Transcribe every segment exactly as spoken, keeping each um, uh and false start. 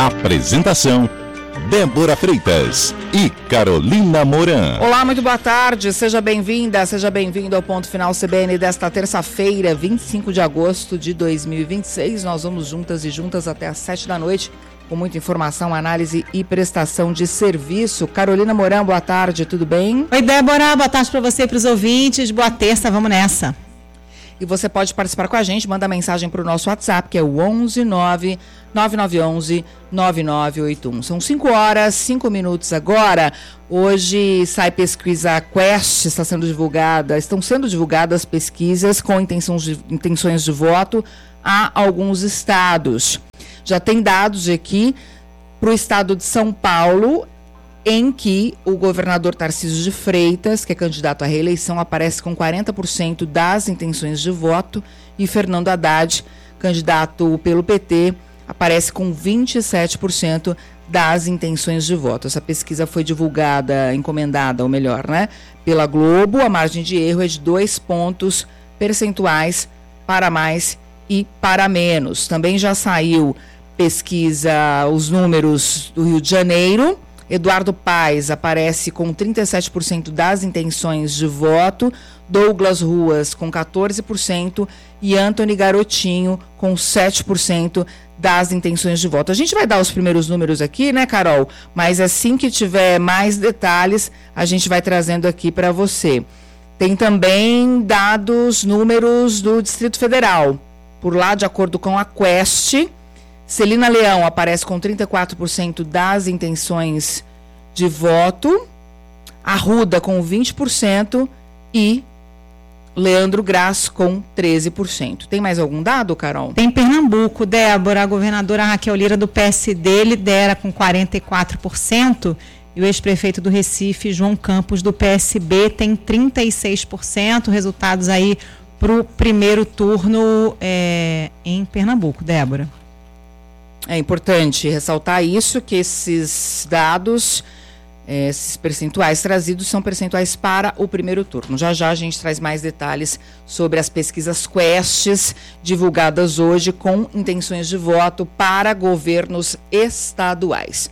Apresentação: Débora Freitas e Carolina Moran. Olá, muito boa tarde, seja bem-vinda, seja bem-vindo ao Ponto Final C B N desta terça-feira, vinte e cinco de agosto de dois mil e vinte e seis. Nós vamos juntas e juntas até às sete da noite, com muita informação, análise e prestação de serviço. Carolina Moran, boa tarde, tudo bem? Oi, Débora, boa tarde para você e para os ouvintes, boa terça, vamos nessa. E você pode participar com a gente, manda mensagem para o nosso WhatsApp, que é o onze nove nove nove um um nove nove oito um. São cinco horas, cinco minutos agora. Hoje sai pesquisa Quest, está sendo divulgada, estão sendo divulgadas pesquisas com intenções de, intenções de voto a alguns estados. Já tem dados aqui para o estado de São Paulo, em que o governador Tarcísio de Freitas, que é candidato à reeleição, aparece com quarenta por cento das intenções de voto, e Fernando Haddad, candidato pelo P T, aparece com vinte e sete por cento das intenções de voto. Essa pesquisa foi divulgada, encomendada, ou melhor, né, pela Globo. A margem de erro é de dois pontos percentuais para mais e para menos. Também já saiu pesquisa, os números do Rio de Janeiro. Eduardo Paes aparece com trinta e sete por cento das intenções de voto, Douglas Ruas com quatorze por cento e Antony Garotinho com sete por cento das intenções de voto. A gente vai dar os primeiros números aqui, né, Carol? Mas assim que tiver mais detalhes, a gente vai trazendo aqui para você. Tem também dados, números do Distrito Federal. Por lá, de acordo com a Quest, Celina Leão aparece com trinta e quatro por cento das intenções de voto, Arruda com vinte por cento e Leandro Graz com treze por cento. Tem mais algum dado, Carol? Tem Pernambuco, Débora, a governadora Raquel Lira do P S D lidera com quarenta e quatro por cento e o ex-prefeito do Recife, João Campos, do P S B, tem trinta e seis por cento. Resultados aí para o primeiro turno é, em Pernambuco, Débora. É importante ressaltar isso, que esses dados, esses percentuais trazidos são percentuais para o primeiro turno. Já já a gente traz mais detalhes sobre as pesquisas Quests divulgadas hoje com intenções de voto para governos estaduais.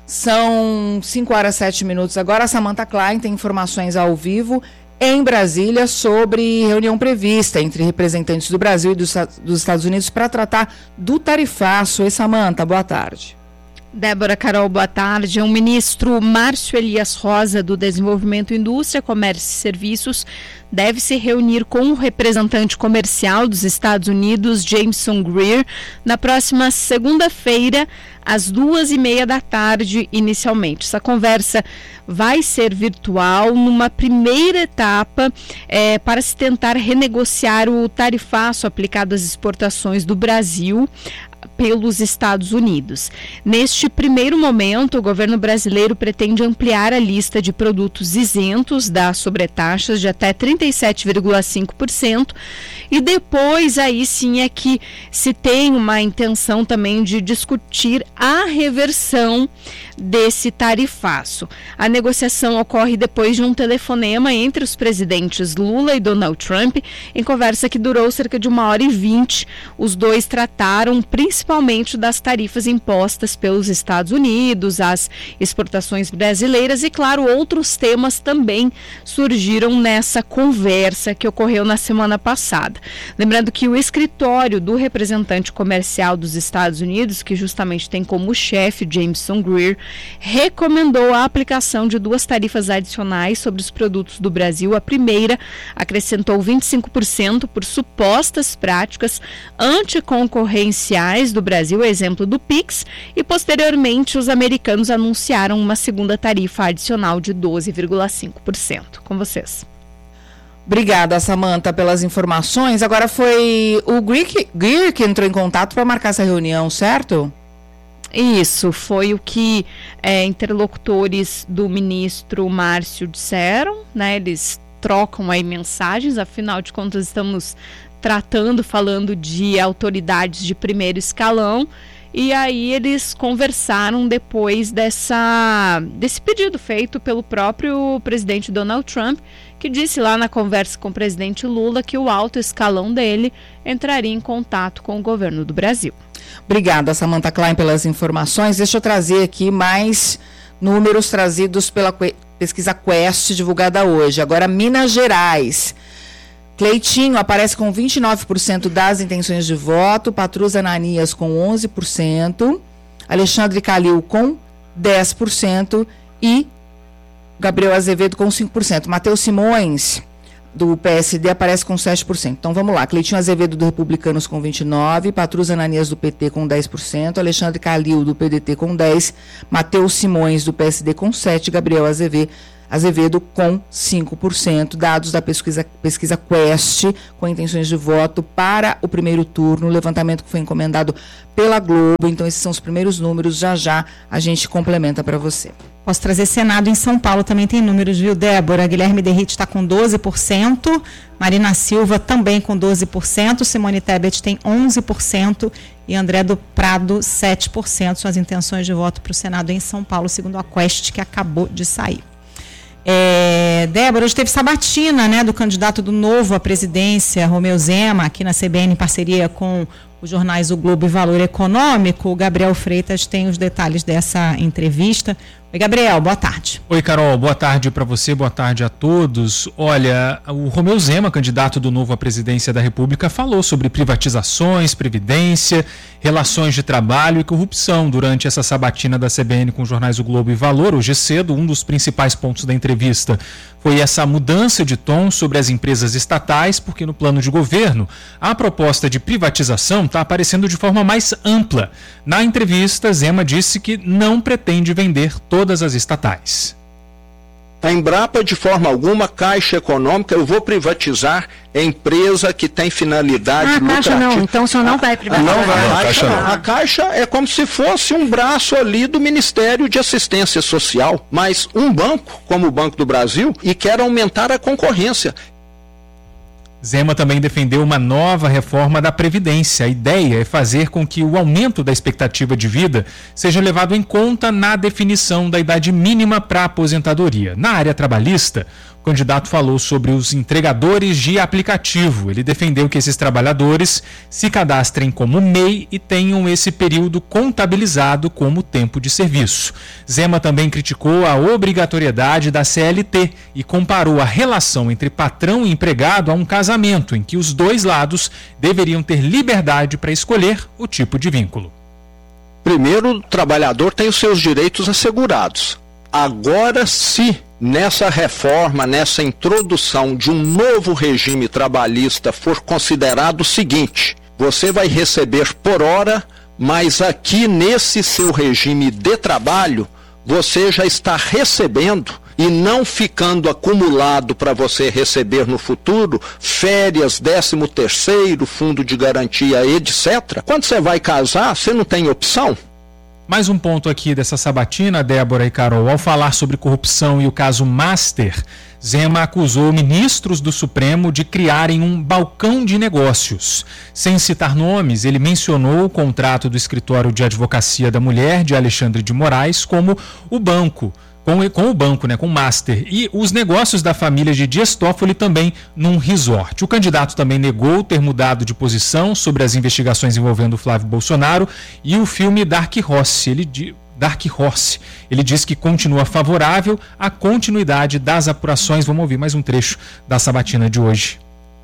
São cinco horas e sete minutos agora. A Samantha Klein tem informações ao vivo em Brasília sobre reunião prevista entre representantes do Brasil e dos, dos Estados Unidos para tratar do tarifaço. Oi, Samantha, boa tarde. Débora, Carol, boa tarde. O ministro Márcio Elias Rosa, do Desenvolvimento, Indústria, Comércio e Serviços, deve se reunir com o representante comercial dos Estados Unidos, Jameson Greer, na próxima segunda-feira, às duas e meia da tarde, inicialmente. Essa conversa vai ser virtual numa primeira etapa é, para se tentar renegociar o tarifaço aplicado às exportações do Brasil pelos Estados Unidos. Neste primeiro momento, o governo brasileiro pretende ampliar a lista de produtos isentos das sobretaxas de até trinta e sete vírgula cinco por cento e depois aí sim é que se tem uma intenção também de discutir a reversão desse tarifaço. A negociação ocorre depois de um telefonema entre os presidentes Lula e Donald Trump, em conversa que durou cerca de uma hora e vinte. Os dois trataram principalmente das tarifas impostas pelos Estados Unidos, as exportações brasileiras e, claro, outros temas também surgiram nessa conversa que ocorreu na semana passada. Lembrando que o escritório do representante comercial dos Estados Unidos, que justamente tem como chefe Jameson Greer, recomendou a aplicação de duas tarifas adicionais sobre os produtos do Brasil. A primeira acrescentou vinte e cinco por cento por supostas práticas anticoncorrenciais do Brasil, exemplo do Pix, e posteriormente os americanos anunciaram uma segunda tarifa adicional de doze vírgula cinco por cento. Com vocês. Obrigada, Samantha, pelas informações. Agora foi o Greer que entrou em contato para marcar essa reunião, certo? Isso, foi o que é, interlocutores do ministro Márcio disseram, né? Eles trocam aí mensagens, afinal de contas estamos tratando, falando de autoridades de primeiro escalão, e aí eles conversaram depois dessa, desse pedido feito pelo próprio presidente Donald Trump, que disse lá na conversa com o presidente Lula que o alto escalão dele entraria em contato com o governo do Brasil. Obrigada, Samantha Klein, pelas informações. Deixa eu trazer aqui mais números trazidos pela pesquisa Quest, divulgada hoje. Agora, Minas Gerais. Cleitinho aparece com vinte e nove por cento das intenções de voto, Patrus Ananias com onze por cento, Alexandre Calil com dez por cento e Gabriel Azevedo com cinco por cento. Matheus Simões, do P S D, aparece com sete por cento. Então vamos lá, Cleitinho Azevedo do Republicanos com vinte e nove por cento, Patrus Ananias do P T com dez por cento, Alexandre Calil do P D T com dez por cento, Matheus Simões do P S D com sete por cento, Gabriel Azevedo Azevedo com cinco por cento, dados da pesquisa, pesquisa Quest, com intenções de voto para o primeiro turno, levantamento que foi encomendado pela Globo. Então esses são os primeiros números, já já a gente complementa para você. Posso trazer Senado em São Paulo, também tem números, viu, Débora? Guilherme Derrite está com doze por cento, Marina Silva também com doze por cento, Simone Tebet tem onze por cento e André do Prado sete por cento. São as intenções de voto para o Senado em São Paulo, segundo a Quest, que acabou de sair. É, Débora, hoje teve sabatina, né, do candidato do Novo à presidência, Romeu Zema, aqui na C B N, em parceria com os jornais O Globo e Valor Econômico. O Gabriel Freitas tem os detalhes dessa entrevista. Oi, Gabriel, boa tarde. Oi, Carol, boa tarde para você, boa tarde a todos. Olha, o Romeu Zema, candidato do Novo à presidência da República, falou sobre privatizações, previdência, relações de trabalho e corrupção durante essa sabatina da C B N com os jornais O Globo e Valor. Hoje cedo, um dos principais pontos da entrevista foi essa mudança de tom sobre as empresas estatais, porque no plano de governo a proposta de privatização está aparecendo de forma mais ampla. Na entrevista, Zema disse que não pretende vender todas as estatais. A Embrapa, de forma alguma, Caixa Econômica, eu vou privatizar a empresa que tem finalidade ah, lucrativa. Caixa não, então o senhor não vai privatizar. Não vai, não, a, Caixa, não. a Caixa é como se fosse um braço ali do Ministério de Assistência Social, mas um banco, como o Banco do Brasil, e quer aumentar a concorrência. Zema também defendeu uma nova reforma da Previdência. A ideia é fazer com que o aumento da expectativa de vida seja levado em conta na definição da idade mínima para a aposentadoria. Na área trabalhista, o candidato falou sobre os entregadores de aplicativo. Ele defendeu que esses trabalhadores se cadastrem como M E I e tenham esse período contabilizado como tempo de serviço. Zema também criticou a obrigatoriedade da C L T e comparou a relação entre patrão e empregado a um casamento em que os dois lados deveriam ter liberdade para escolher o tipo de vínculo. Primeiro, o trabalhador tem os seus direitos assegurados. Agora, se nessa reforma, nessa introdução de um novo regime trabalhista for considerado o seguinte: você vai receber por hora, mas aqui nesse seu regime de trabalho, você já está recebendo e não ficando acumulado para você receber no futuro férias, décimo terceiro, fundo de garantia, etcétera. Quando você vai casar, você não tem opção? Mais um ponto aqui dessa sabatina, Débora e Carol. Ao falar sobre corrupção e o caso Master, Zema acusou ministros do Supremo de criarem um balcão de negócios. Sem citar nomes, ele mencionou o contrato do Escritório de Advocacia da Mulher, de Alexandre de Moraes, como o banco. Com, com o banco, né, com o Master, e os negócios da família de Dias Toffoli também num resort. O candidato também negou ter mudado de posição sobre as investigações envolvendo Flávio Bolsonaro e o filme Dark Horse. Ele, Dark Horse. Ele diz que continua favorável à continuidade das apurações. Vamos ouvir mais um trecho da sabatina de hoje.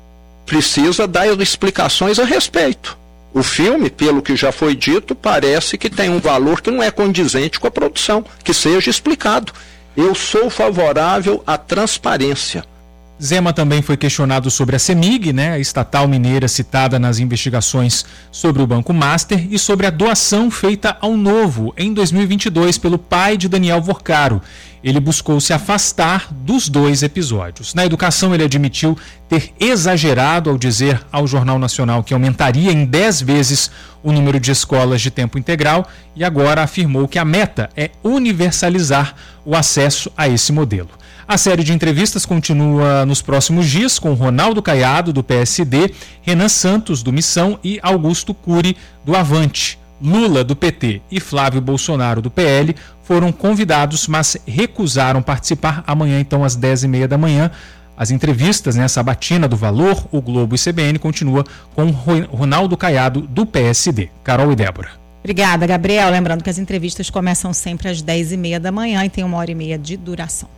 Precisa dar explicações a respeito. O filme, pelo que já foi dito, parece que tem um valor que não é condizente com a produção, que seja explicado. Eu sou favorável à transparência. Zema também foi questionado sobre a CEMIG, né, a estatal mineira citada nas investigações sobre o Banco Master, e sobre a doação feita ao Novo em dois mil e vinte e dois pelo pai de Daniel Vorcaro. Ele buscou se afastar dos dois episódios. Na educação, ele admitiu ter exagerado ao dizer ao Jornal Nacional que aumentaria em dez vezes o número de escolas de tempo integral e agora afirmou que a meta é universalizar o acesso a esse modelo. A série de entrevistas continua nos próximos dias com Ronaldo Caiado, do P S D, Renan Santos, do Missão, e Augusto Cury, do Avante. Lula, do P T, e Flávio Bolsonaro, do P L, foram convidados, mas recusaram participar. Amanhã, então, às dez e meia da manhã, As entrevistas, né, sabatina do Valor, o Globo e C B N continua com Ronaldo Caiado, do P S D. Carol e Débora. Obrigada, Gabriel. Lembrando que as entrevistas começam sempre às dez e meia da manhã e tem uma hora e meia de duração.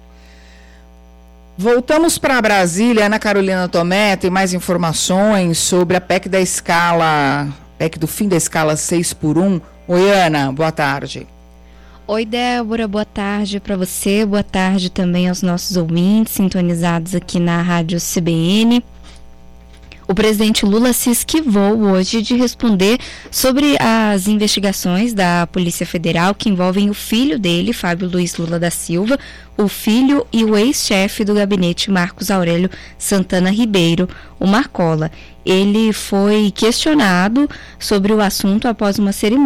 Voltamos para Brasília. Ana Carolina Tomé tem mais informações sobre a P E C da escala, P E C do fim da escala seis por um. Oi, Ana, boa tarde. Oi, Débora, boa tarde para você, boa tarde também aos nossos ouvintes sintonizados aqui na Rádio C B N. O presidente Lula se esquivou hoje de responder sobre as investigações da Polícia Federal que envolvem o filho dele, Fábio Luiz Lula da Silva, o filho e o ex-chefe do gabinete, Marcos Aurélio Santana Ribeiro, o Marcola. Ele foi questionado sobre o assunto após uma cerimônia